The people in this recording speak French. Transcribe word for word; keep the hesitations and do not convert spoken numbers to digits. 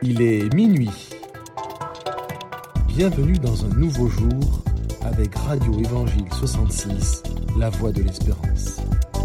Il est minuit. Bienvenue dans un nouveau jour avec Radio Évangile soixante-six, la voix de l'espérance.